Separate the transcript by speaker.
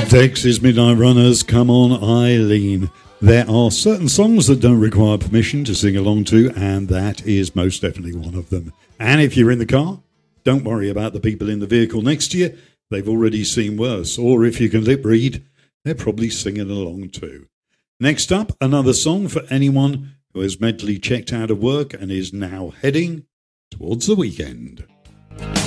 Speaker 1: Dexys Midnight Runners, Come On Eileen. There are certain songs that don't require permission to sing along to, and that is most definitely one of them. And if you're in the car, don't worry about the people in the vehicle next to you. They've already seen worse. Or if you can lip read, they're probably singing along too. Next up, another song for anyone who has mentally checked out of work and is now heading towards the weekend.